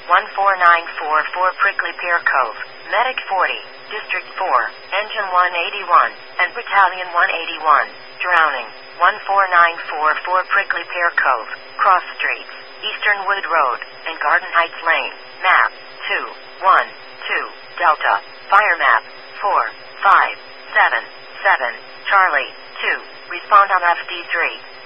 14944 Prickly Pear Cove, Medic 40, District 4, Engine 181, and Battalion 181, drowning. 14944 Prickly Pear Cove, Cross Streets, Eastern Wood Road, and Garden Heights Lane, map 212, Delta, fire map 4577, Charlie 2, respond on FD3.